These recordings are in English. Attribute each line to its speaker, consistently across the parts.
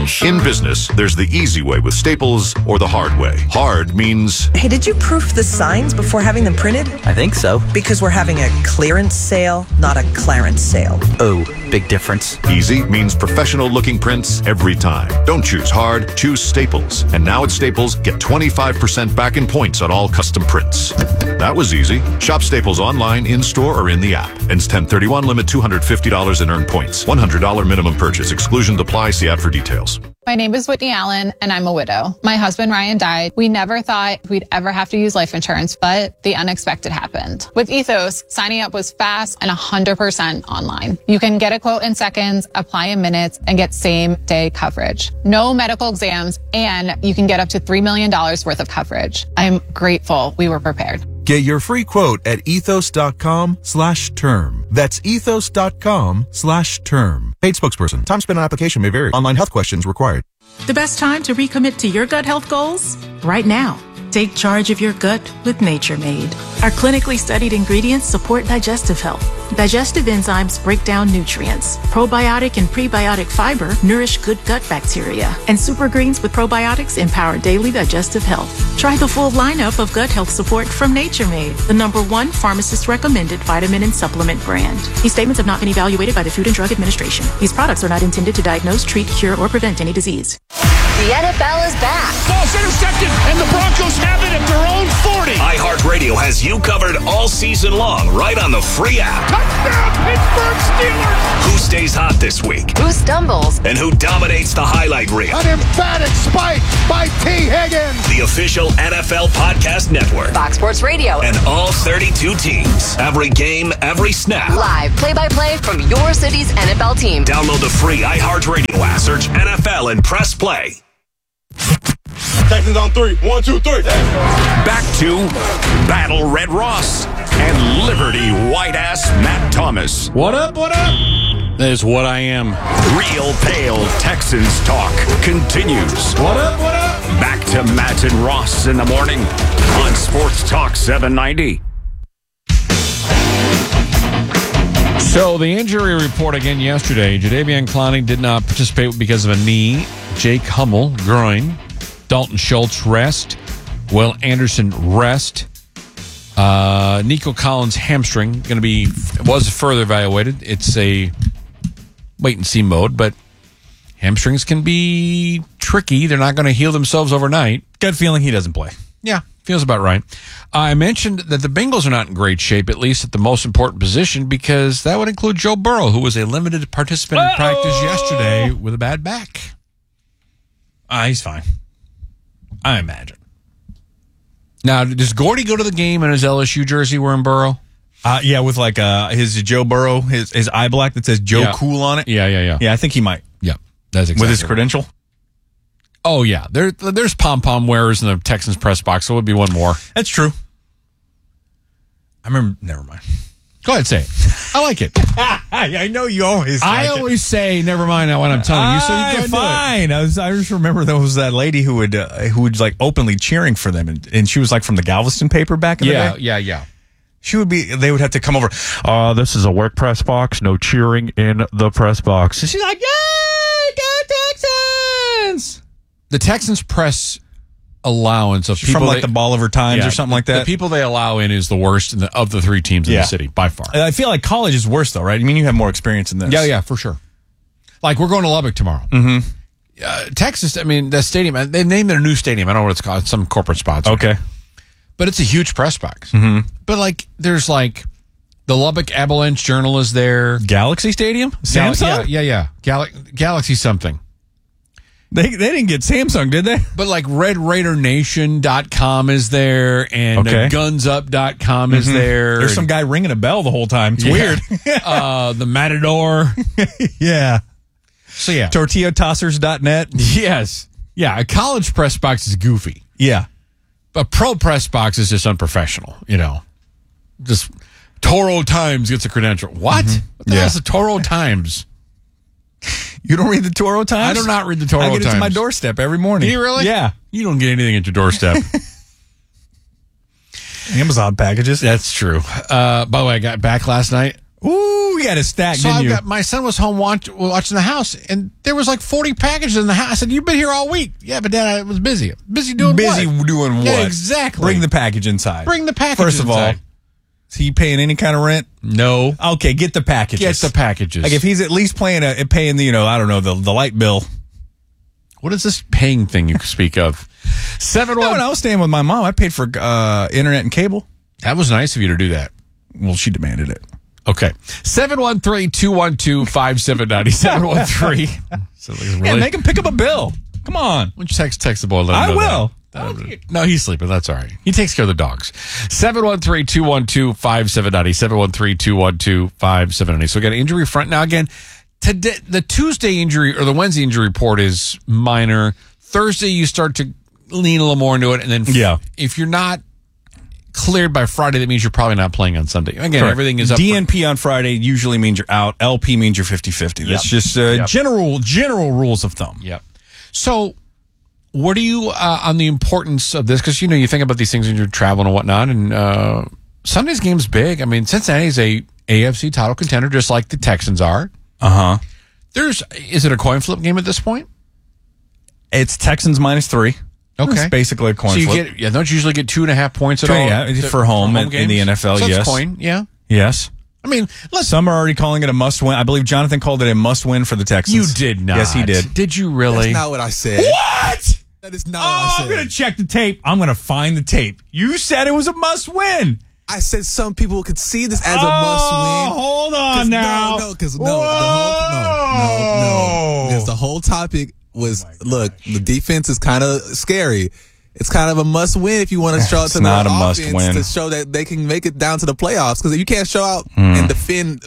Speaker 1: In business, there's the easy way with Staples or the hard way. Hard means...
Speaker 2: Hey, did you proof the signs before having them printed?
Speaker 3: I think so.
Speaker 2: Because we're having a clearance sale, not a clarence sale.
Speaker 3: Oh, big difference.
Speaker 1: Easy means professional-looking prints every time. Don't choose hard, choose Staples. And now at Staples, get 25% back in points on all custom prints. That was easy. Shop Staples online, in-store, or in the app. Ends 10/31, limit $250 in earned points. $100 minimum purchase. Exclusion apply. See app for details.
Speaker 4: My name is Whitney Allen, and I'm a widow. My husband, Ryan, died. We never thought we'd ever have to use life insurance, but the unexpected happened. With Ethos, signing up was fast and 100% online. You can get a quote in seconds, apply in minutes, and get same-day coverage. No medical exams, and you can get up to $3 million worth of coverage. I'm grateful we were prepared.
Speaker 5: Get your free quote at ethos.com/term. That's ethos.com/term. Paid spokesperson. Time spent on application may vary. Online health questions required.
Speaker 6: The best time to recommit to your gut health goals? Right now. Take charge of your gut with Nature Made. Our clinically studied ingredients support digestive health. Digestive enzymes break down nutrients. Probiotic and prebiotic fiber nourish good gut bacteria. And super greens with probiotics empower daily digestive health. Try the full lineup of gut health support from Nature Made, the #1 pharmacist-recommended vitamin and supplement brand. These statements have not been evaluated by the Food and Drug Administration. These products are not intended to diagnose, treat, cure, or prevent any disease.
Speaker 7: The NFL is back.
Speaker 8: Ball's intercepted, and the Broncos have it at their own 40.
Speaker 9: iHeartRadio has you covered all season long, right on the free app.
Speaker 8: Touchdown, Pittsburgh Steelers.
Speaker 9: Who stays hot this week?
Speaker 7: Who stumbles?
Speaker 9: And who dominates the highlight reel?
Speaker 8: An emphatic spike by T. Higgins.
Speaker 9: The official NFL podcast network.
Speaker 7: Fox Sports Radio.
Speaker 9: And all 32 teams. Every game, every snap.
Speaker 7: Live play-by-play from your city's NFL team.
Speaker 9: Download the free iHeartRadio app. Search NFL and press play.
Speaker 10: Texans on 3. 1, 2, 3.
Speaker 11: Back to Battle Red Ross and Liberty White-Ass Matt Thomas.
Speaker 12: What up, what up? That is what I am.
Speaker 11: Real Pale Texans Talk continues.
Speaker 12: What up, what up?
Speaker 11: Back to Matt and Ross in the morning on Sports Talk 790.
Speaker 12: So the injury report again yesterday. Jadeveon Clowney did not participate because of a knee. Jake Hummel, groin. Dalton Schultz, rest. Will Anderson, rest. Nico Collins, hamstring, was further evaluated. It's a wait-and-see mode, but hamstrings can be tricky. They're not going to heal themselves overnight.
Speaker 13: Gut feeling he doesn't play.
Speaker 12: Yeah, feels about right. I mentioned that the Bengals are not in great shape, at least at the most important position, because that would include Joe Burrow, who was a limited participant in practice yesterday with a bad back.
Speaker 13: He's fine, I imagine.
Speaker 12: Now, does Gordy go to the game in his LSU jersey wearing Burrow?
Speaker 13: Yeah, with like his Joe Burrow, his eye black that says Joe Cool on it.
Speaker 12: Yeah.
Speaker 13: Yeah, I think he might.
Speaker 12: Yeah, that's exactly
Speaker 13: with his credential.
Speaker 12: Oh, yeah. There's pom-pom wearers in the Texans press box, so it would be one more.
Speaker 13: That's true. I remember. Never mind.
Speaker 12: Go ahead, say it. I like it.
Speaker 13: I know you always.
Speaker 12: I always say never mind what I'm telling you. So you go
Speaker 13: fine. I just remember there was that lady who would like openly cheering for them, and she was like from the Galveston paper back in the day.
Speaker 12: Yeah.
Speaker 13: She would be. They would have to come over.
Speaker 14: This is a work press box. No cheering in the press box.
Speaker 13: And she's like, "Yay, go Texans!"
Speaker 12: The Texans press allowance of people
Speaker 13: from like the Bolivar Times or something like that.
Speaker 12: The people they allow in is the worst of the three teams in the city by far.
Speaker 13: I feel like college is worse though, right? I mean, you have more experience in this.
Speaker 12: Yeah, for sure. Like we're going to Lubbock tomorrow.
Speaker 13: Mm-hmm.
Speaker 12: Texas, I mean, the stadium, they named their new stadium. I don't know what it's called. It's some corporate sponsor.
Speaker 13: Okay.
Speaker 12: But it's a huge press box.
Speaker 13: Mm-hmm.
Speaker 12: But like, there's like the Lubbock Avalanche Journal is there.
Speaker 13: Galaxy Stadium? Samsung?
Speaker 12: Yeah. Galaxy something.
Speaker 13: They didn't get Samsung, did they?
Speaker 12: But like RedRaiderNation.com is there, and GunsUp.com is there.
Speaker 13: There's some guy ringing a bell the whole time. It's weird.
Speaker 12: The Matador.
Speaker 13: Yeah.
Speaker 12: So yeah.
Speaker 13: TortillaTossers.net.
Speaker 12: Yes. Yeah, a college press box is goofy.
Speaker 13: Yeah.
Speaker 12: A pro press box is just unprofessional, Just Toro Times gets a credential. What?
Speaker 13: Mm-hmm.
Speaker 12: What the hell is the Toro Times?
Speaker 13: You don't read the Toro Times?
Speaker 12: I do not read the Toro Times.
Speaker 13: I get it to my doorstep every morning.
Speaker 12: Do you really?
Speaker 13: Yeah.
Speaker 12: You don't get anything at your doorstep.
Speaker 13: Amazon packages.
Speaker 12: That's true. By the way, I got back last night.
Speaker 13: Ooh, you got a stack,
Speaker 12: So
Speaker 13: didn't you?
Speaker 12: my son was home watching the house, and there was like 40 packages in the house. I said, "You've been here all week." Yeah, but Dad, I was busy. Busy doing what?
Speaker 13: Doing what?
Speaker 12: Yeah, exactly.
Speaker 13: Bring the package inside.
Speaker 12: Bring the package
Speaker 13: First of all,
Speaker 12: inside.
Speaker 13: is he paying any kind of rent?
Speaker 12: No.
Speaker 13: Okay, get the packages.
Speaker 12: Get the packages.
Speaker 13: Like if he's at least paying the I don't know, the light bill.
Speaker 12: What is this paying thing you speak of?
Speaker 13: When I was staying with my mom, I paid for internet and cable.
Speaker 12: That was nice of you to do that.
Speaker 13: Well, she demanded it.
Speaker 12: Okay. 713-212-5790. 713.
Speaker 13: Yeah, make him pick up a bill. Come on.
Speaker 12: Why don't you text the boy? Let him
Speaker 13: I
Speaker 12: know
Speaker 13: will.
Speaker 12: that. No, he's sleeping. That's all right. He takes care of the dogs. 713-212-5790. 713-212-5790. So we got an injury front. Now, again, today, the Tuesday injury or the Wednesday injury report is minor. Thursday, you start to lean a little more into it. And then if you're not cleared by Friday, that means you're probably not playing on Sunday. Again,
Speaker 13: Correct.
Speaker 12: everything is up.
Speaker 13: DNP on Friday usually means you're out. LP means you're 50-50. That's just general rules of thumb.
Speaker 12: Yep. So what are you on the importance of this? Because, you think about these things when you're traveling and whatnot. And Sunday's game's big. I mean, Cincinnati's a AFC title contender, just like the Texans are.
Speaker 13: Uh-huh.
Speaker 12: Is it a coin flip game at this point?
Speaker 13: It's Texans -3.
Speaker 12: Okay.
Speaker 13: It's basically a coin flip.
Speaker 12: Don't you usually get 2.5 points at all?
Speaker 13: Yeah, for home in the NFL,
Speaker 12: so
Speaker 13: yes.
Speaker 12: It's coin, yeah.
Speaker 13: Yes.
Speaker 12: I mean,
Speaker 13: some are already calling it a must-win. I believe Jonathan called it a must-win for the Texans.
Speaker 12: You did not.
Speaker 13: Yes, he did.
Speaker 12: Did you really?
Speaker 3: That's not what I said.
Speaker 13: What?
Speaker 3: That is not what I said.
Speaker 13: I'm going to check the tape. I'm going to find the tape. You said it was a must-win.
Speaker 3: I said some people could see this as a must-win.
Speaker 13: Hold on now.
Speaker 3: Because the whole topic was, look, the defense is kind of scary. It's kind of a must-win if you want to show out to the offense to show that they can make it down to the playoffs. Because if you can't show out and defend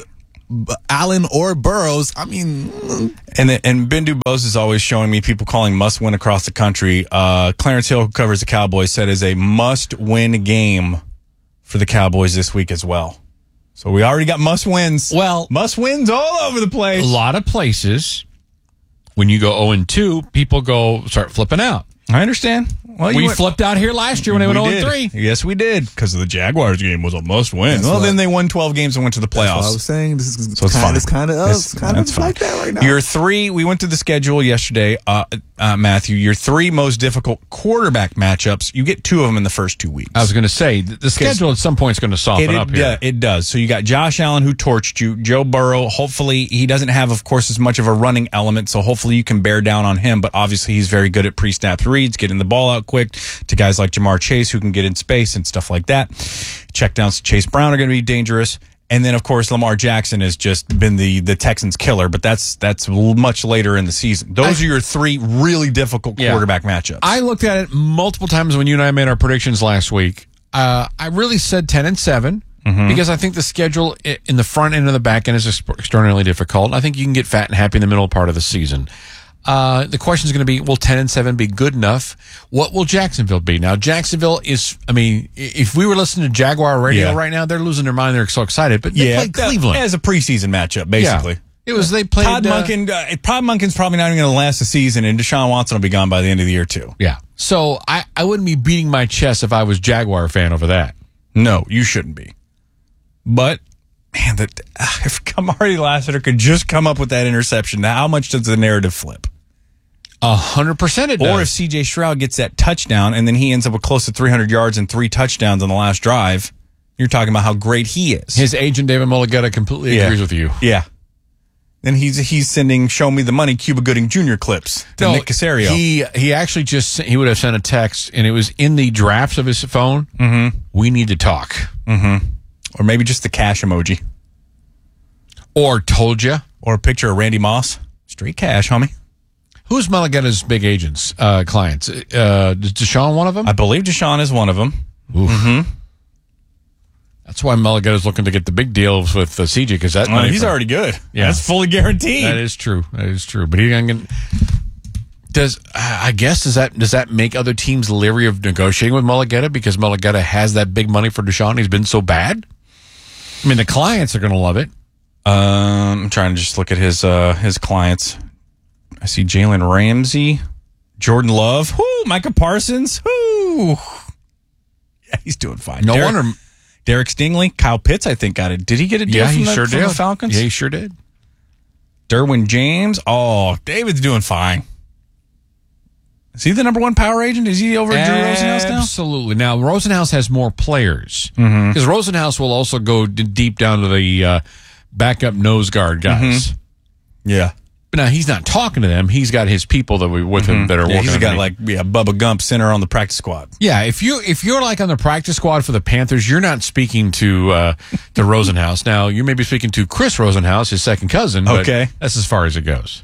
Speaker 3: Allen or Burrows, I mean...
Speaker 13: And Ben Dubose is always showing me people calling must-win across the country. Clarence Hill, who covers the Cowboys, said is a must-win game for the Cowboys this week as well. So we already got must-wins.
Speaker 12: Well,
Speaker 13: must-wins all over the place.
Speaker 12: A lot of places, when you go 0-2, people start flipping out.
Speaker 13: I understand. Well,
Speaker 12: we flipped out here last year when they went 0-3.
Speaker 13: Yes, we did, because the Jaguars game was a must-win. Then they won 12 games and went to the playoffs.
Speaker 3: That's what I was saying. This is
Speaker 13: so it's
Speaker 3: kind of like that right now.
Speaker 13: Your three, we went to the schedule yesterday, Matthew. Your three most difficult quarterback matchups, you get two of them in the first 2 weeks.
Speaker 12: I was going to say, the schedule at some point is going to soften up here.
Speaker 13: It does. So you got Josh Allen, who torched you. Joe Burrow, hopefully, he doesn't have, of course, as much of a running element, so hopefully you can bear down on him. But obviously, he's very good at pre-snap reads, getting the ball out quick to guys like Jamar Chase, who can get in space and stuff like that. Checkdowns to Chase Brown are going to be dangerous. And then, of course, Lamar Jackson has just been the Texans' killer, but that's much later in the season. Those are your three really difficult quarterback matchups.
Speaker 12: I looked at it multiple times when you and I made our predictions last week. I really said 10-7 because I think the schedule in the front end and the back end is extraordinarily difficult. I think you can get fat and happy in the middle part of the season. The question is going to be, will 10-7 be good enough? What will Jacksonville be? Now, Jacksonville is, I mean, if we were listening to Jaguar radio right now, they're losing their mind. They're so excited. But they played Cleveland.
Speaker 13: As a preseason matchup, basically.
Speaker 12: Yeah. It was, they played.
Speaker 13: Todd Monken's probably not even going to last the season, and Deshaun Watson will be gone by the end of the year, too.
Speaker 12: Yeah. So I wouldn't be beating my chest if I was Jaguar fan over that.
Speaker 13: No, you shouldn't be. But, man, if Kamari Lassiter could just come up with that interception, how much does the narrative flip?
Speaker 12: 100% it does.
Speaker 13: Or if C.J. Stroud gets that touchdown and then he ends up with close to 300 yards and 3 touchdowns on the last drive, you're talking about how great he is.
Speaker 12: His agent, David Mulligetta, completely agrees with you.
Speaker 13: Yeah. Then he's sending Show Me the Money Cuba Gooding Jr. clips to Nick Caserio.
Speaker 12: He actually he would have sent a text, and it was in the drafts of his phone. We need to talk.
Speaker 13: Or maybe just the cash emoji.
Speaker 12: Or told you.
Speaker 13: Or a picture of Randy Moss. Straight cash, homie.
Speaker 12: Who's Mulligetta's big agents, clients? Is Deshaun one of them?
Speaker 13: I believe Deshaun is one of them.
Speaker 12: That's why Mulligetta's looking to get the big deals with CJ, because
Speaker 13: he's already good.
Speaker 12: Yeah.
Speaker 13: That's fully guaranteed.
Speaker 12: That is true. But does that make other teams leery of negotiating with Mulligetta because Mulligetta has that big money for Deshaun? He's been so bad. I mean, the clients are going to love it.
Speaker 13: I'm trying to just look at his clients. I see Jalen Ramsey, Jordan Love, Micah Parsons, Yeah, he's doing fine.
Speaker 12: No wonder.
Speaker 13: Derek Stingley, Kyle Pitts, I think got it. Did he get a deal from the Falcons?
Speaker 12: Yeah, he sure did.
Speaker 13: Derwin James. Oh, David's doing fine. Is he the number one power agent? Is he over at Drew Rosenhaus now?
Speaker 12: Absolutely. Now, Rosenhaus has more players because Rosenhaus will also go deep down to the backup nose guard guys.
Speaker 13: Yeah.
Speaker 12: But now he's not talking to them. He's got his people that were with him that are working.
Speaker 13: He's got Bubba Gump center on the practice squad.
Speaker 12: Yeah, if you're like on the practice squad for the Panthers, you're not speaking to Rosenhaus. Now you may be speaking to Chris Rosenhaus, his second cousin. But that's as far as it goes.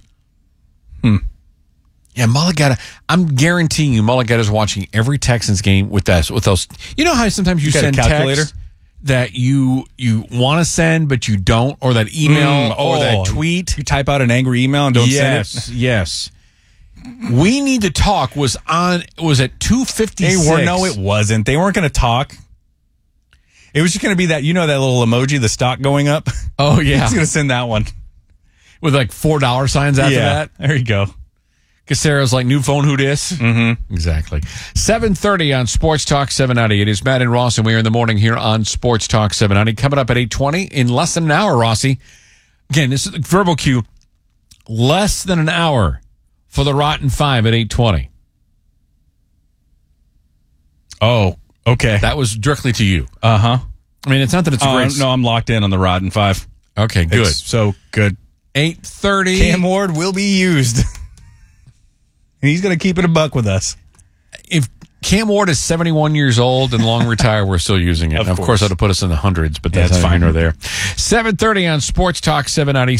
Speaker 12: Yeah, Mulligata. I'm guaranteeing you, Mulligata's watching every Texans game with those. You know how sometimes you send text that you want to send but you don't, or that email or that tweet.
Speaker 13: You type out an angry email and don't send it.
Speaker 12: Yes. We Need to Talk was at 2:56.
Speaker 13: No, it wasn't. They weren't going to talk. It was just going to be that that little emoji, the stock going up.
Speaker 12: Oh yeah,
Speaker 13: he's going to send that one
Speaker 12: with like $4 signs after that.
Speaker 13: There you go.
Speaker 12: Cacero's like, new phone, who dis? Exactly. 7:30 on Sports Talk 790. It is Matt and Ross, and we are in the morning here on Sports Talk 790. Coming up at 8:20 in less than an hour, Rossi. Again, this is the verbal cue. Less than an hour for the Rotten 5 at 8:20.
Speaker 13: Oh, okay.
Speaker 12: That was directly to you.
Speaker 13: Uh-huh.
Speaker 12: I mean, it's not that it's a great...
Speaker 13: No, I'm locked in on the Rotten 5.
Speaker 12: Okay, good.
Speaker 13: It's so good.
Speaker 12: 8:30.
Speaker 13: Cam Ward will be used. He's going to keep it a buck with us.
Speaker 12: If Cam Ward is 71 years old and long retired, we're still using it. Of course, that would put us in the hundreds, but that's fine or there. 7:30 on Sports Talk 790,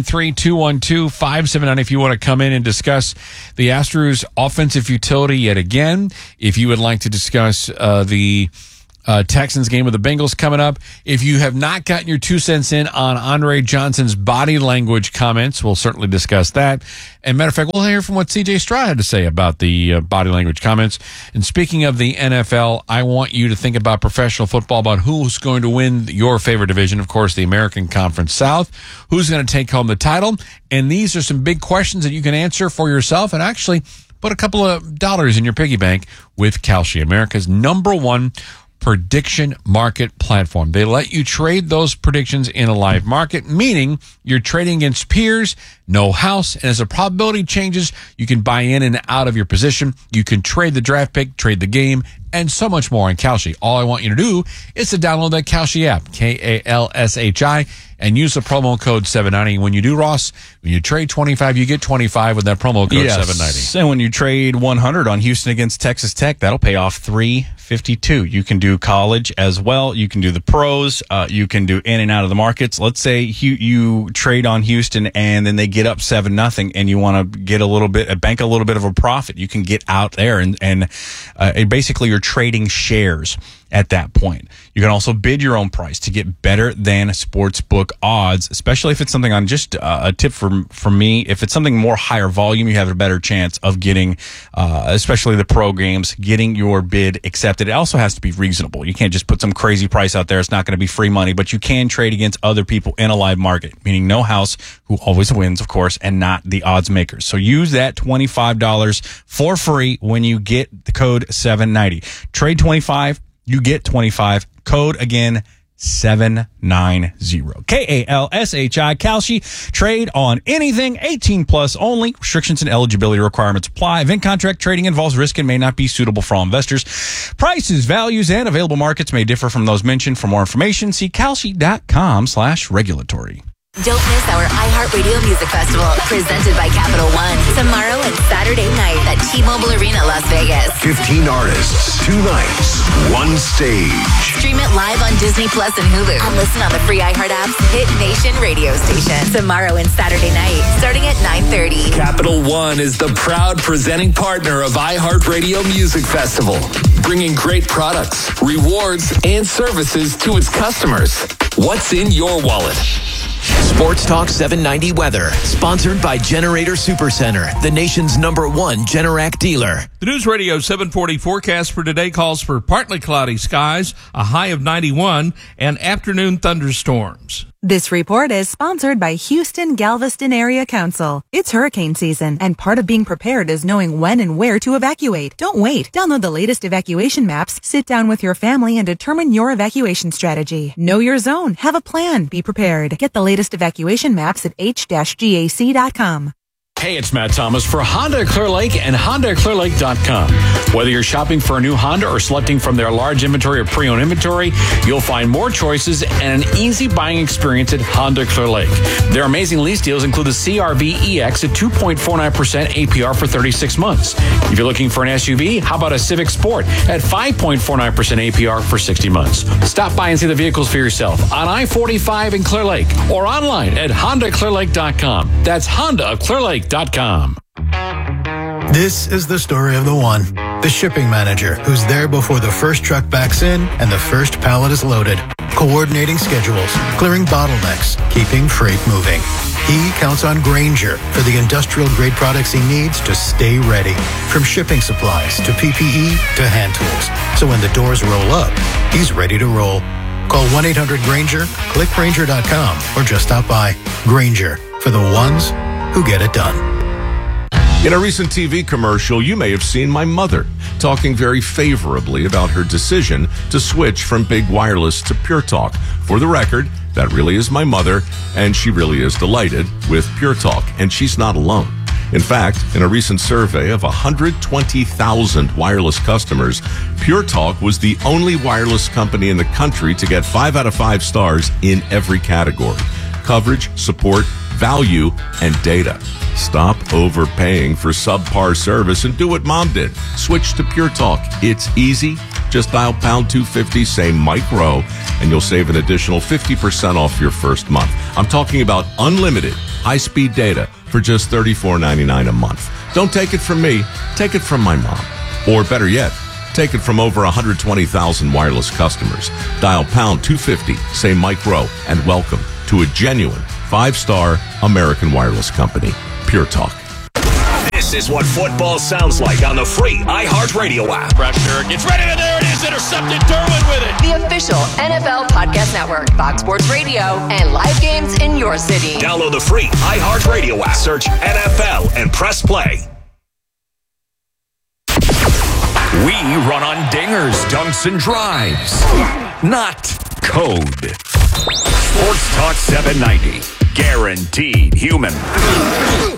Speaker 12: 713-212-5790 if you want to come in and discuss the Astros offensive utility yet again. If you would like to discuss the Texans game with the Bengals coming up. If you have not gotten your 2 cents in on Andre Johnson's body language comments, we'll certainly discuss that. And matter of fact, we'll hear from what C.J. Stroud had to say about the body language comments. And speaking of the NFL, I want you to think about professional football, about who's going to win your favorite division, of course, the American Conference South. Who's going to take home the title? And these are some big questions that you can answer for yourself and actually put a couple of dollars in your piggy bank with Kalshi, America's #1 prediction market platform. They let you trade those predictions in a live market, meaning you're trading against peers, no house, and as the probability changes, you can buy in and out of your position. You can trade the draft pick, trade the game, and so much more on Kalshi. All I want you to do is to download that Kalshi app, Kalshi, and use the promo code 790. When you do, Ross, when you trade 25, you get 25 with that promo code 790.
Speaker 13: And when you trade 100 on Houston against Texas Tech, that'll pay off $352. You can do college as well. You can do the pros. You can do in and out of the markets. Let's say you trade on Houston and then they get up 7-0 and you want to get bank a little bit of a profit. You can get out there and basically you're trading shares at that point. You can also bid your own price to get better than sportsbook odds, especially if it's something on just a tip from me. If it's something more higher volume, you have a better chance of getting, especially the pro games, getting your bid accepted. It also has to be reasonable. You can't just put some crazy price out there. It's not going to be free money, but you can trade against other people in a live market, meaning no house, who always wins, of course, and not the odds makers. So use that $25 for free when you get the code 790. Trade 25. You get 25. Code again, 790. Kalshi, Kalshi. Trade on anything. 18 plus only. Restrictions and eligibility requirements apply. Event contract trading involves risk and may not be suitable for all investors. Prices, values, and available markets may differ from those mentioned. For more information, see kalshi.com/regulatory.
Speaker 15: Don't miss our iHeartRadio Music Festival, presented by Capital One, tomorrow and Saturday night at T-Mobile Arena, Las Vegas.
Speaker 11: 15 artists, 2 nights, 1 stage.
Speaker 15: Stream it live on Disney Plus and Hulu, and listen on the free iHeart app's Hit Nation radio station. Tomorrow and Saturday night, starting at 9:30.
Speaker 9: Capital One is the proud presenting partner of iHeartRadio Music Festival, bringing great products, rewards, and services to its customers. What's in your wallet?
Speaker 16: Sports Talk 790 weather, sponsored by Generator Supercenter, the nation's #1 Generac dealer.
Speaker 17: The News Radio 740 forecast for today calls for partly cloudy skies, a high of 91, and afternoon thunderstorms.
Speaker 18: This report is sponsored by Houston Galveston Area Council. It's hurricane season, and part of being prepared is knowing when and where to evacuate. Don't wait. Download the latest evacuation maps, sit down with your family, and determine your evacuation strategy. Know your zone. Have a plan. Be prepared. Get the latest evacuation maps at h-gac.com.
Speaker 13: Hey, it's Matt Thomas for Honda at Clear Lake and Honda at ClearLake.com. Whether you're shopping for a new Honda or selecting from their large inventory of pre-owned inventory, you'll find more choices and an easy buying experience at Honda Clear Lake. Their amazing lease deals include the CR-V EX at 2.49% APR for 36 months. If you're looking for an SUV, how about a Civic Sport at 5.49% APR for 60 months? Stop by and see the vehicles for yourself on I-45 in Clear Lake or online at HondaClearLake.com. That's Honda of Clear Lake.
Speaker 19: This is the story of the one, the shipping manager who's there before the first truck backs in and the first pallet is loaded, coordinating schedules, clearing bottlenecks, keeping freight moving. He counts on Grainger for the industrial-grade products he needs to stay ready, from shipping supplies to PPE to hand tools. So when the doors roll up, he's ready to roll. Call 1-800-GRAINGER, click Grainger.com, or just stop by. Grainger, for the ones who get it done.
Speaker 11: In a recent TV commercial, you may have seen my mother talking very favorably about her decision to switch from big wireless to Pure Talk. For the record, that really is my mother, and she really is delighted with Pure Talk, and she's not alone. In fact, in a recent survey of 120,000 wireless customers, Pure Talk was the only wireless company in the country to get 5 out of 5 stars in every category: coverage, support, value, and data. Stop overpaying for subpar service and do what Mom did. Switch to Pure Talk. It's easy. Just dial pound 250, say micro, and you'll save an additional 50% off your first month. I'm talking about unlimited high-speed data for just $34.99 a month. Don't take it from me. Take it from my mom. Or better yet, take it from over 120,000 wireless customers. Dial pound 250, say micro, and welcome to a genuine 5-star American wireless company, Pure Talk.
Speaker 9: This is what football sounds like on the free iHeartRadio app.
Speaker 17: Pressure gets ready, and there it is, intercepted. Derwin with it.
Speaker 7: The official NFL Podcast Network, Fox Sports Radio, and live games in your city.
Speaker 9: Download the free iHeartRadio app. Search NFL and press play. We run on dingers, dunks, and drives, not code. Sports Talk 790. Guaranteed human.